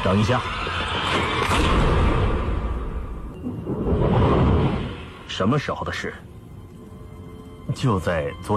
等一下，什么时候的事？就在昨